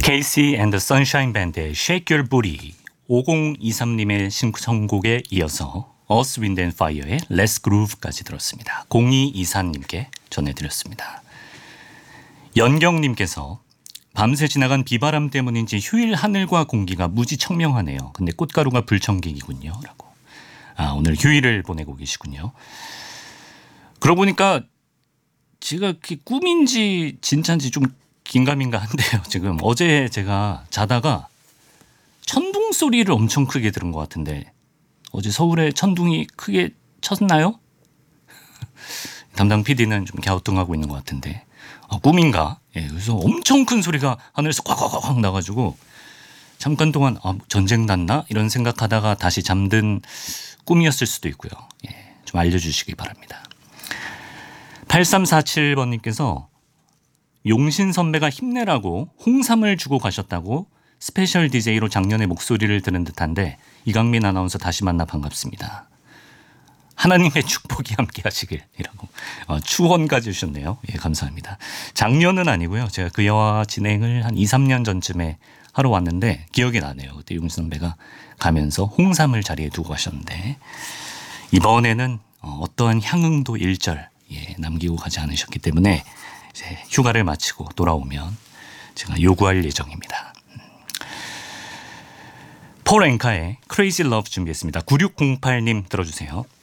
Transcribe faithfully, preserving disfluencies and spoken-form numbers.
케이시 앤드 선샤인 밴드의 Shake Your Booty. 오공이삼님의 신청곡에 이어서 Earth, Wind and Fire의 Let's Groove까지 들었습니다. 공이이사님께 전해드렸습니다. 연경님께서 밤새 지나간 비바람 때문인지 휴일 하늘과 공기가 무지 청명하네요. 근데 꽃가루가 불청객이군요. 라고. 아, 오늘 휴일을 보내고 계시군요. 그러고 보니까 제가 꿈인지 진짜인지 좀 긴가민가한데요. 지금 어제 제가 자다가 천둥 소리를 엄청 크게 들은 것 같은데 어제 서울에 천둥이 크게 쳤나요? 담당 피디는 좀 갸우뚱하고 있는 것 같은데 아, 꿈인가? 예, 그래서 엄청 큰 소리가 하늘에서 꽉꽉꽉 나가지고 잠깐 동안 아, 전쟁 났나? 이런 생각하다가 다시 잠든 꿈이었을 수도 있고요. 예, 좀 알려주시기 바랍니다. 팔삼사칠번님께서 용신 선배가 힘내라고 홍삼을 주고 가셨다고 스페셜 디제이로 작년에 목소리를 들은 듯한데 이강민 아나운서 다시 만나 반갑습니다. 하나님의 축복이 함께 하시길이라고 어, 추원까지 주셨네요. 예, 감사합니다. 작년은 아니고요. 제가 그와 진행을 한 이, 삼 년 전쯤에 하러 왔는데 기억이 나네요. 그때 용신 선배가 가면서 홍삼을 자리에 두고 가셨는데 이번에는 어, 어떠한 향응도 일절 예, 남기고 가지 않으셨기 때문에 이제 휴가를 마치고 돌아오면 제가 요구할 예정입니다. 폴 앵카의 Crazy Love 준비했습니다. 구육공팔님 들어주세요.